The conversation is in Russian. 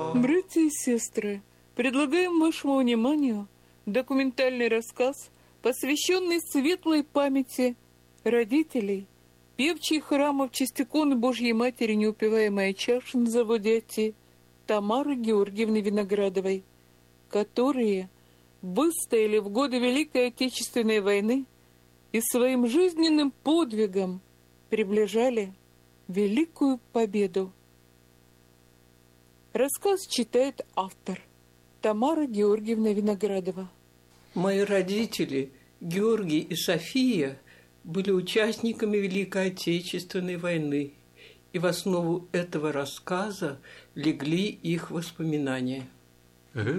Братья и сестры, предлагаем вашему вниманию документальный рассказ, посвященный светлой памяти родителей, певчей храма в честь иконы Божьей Матери Неупиваемая чаша на заводе АТИ Тамары Георгиевны Виноградовой, которые выстояли в годы Великой Отечественной войны и своим жизненным подвигом приближали великую победу. Рассказ читает автор Тамара Георгиевна Виноградова. Мои родители, Георгий и София, были участниками Великой Отечественной войны, и в основу этого рассказа легли их воспоминания.